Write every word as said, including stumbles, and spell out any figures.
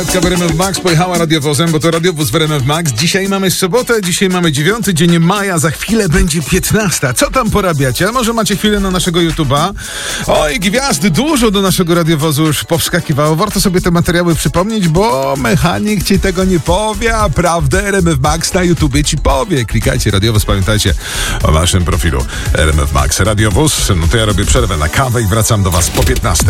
W R M F Max pojechała radiowozem, bo to radiowóz w R M F Max. Dzisiaj mamy sobotę, dzisiaj mamy dziewiąty dzień maja, za chwilę będzie piętnasta. Co tam porabiacie? A może macie chwilę na naszego YouTube'a? Oj, gwiazd dużo do naszego radiowozu już powskakiwało. Warto sobie te materiały przypomnieć, bo mechanik ci tego nie powie, a prawdę R M F Max na YouTubie ci powie. Klikajcie radiowóz, pamiętajcie o waszym profilu R M F Max. Radiowóz, no to ja robię przerwę na kawę i wracam do was po piętnastej.